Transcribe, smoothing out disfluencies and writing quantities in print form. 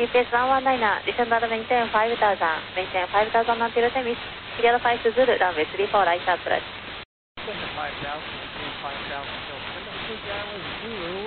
GPS 119, December maintain 5000, maintain 5000 until Temis, clear 5 to Zulu, runway 34 right approach. Center 5000, maintain 5000 until Plymouth, Louisiana, 0.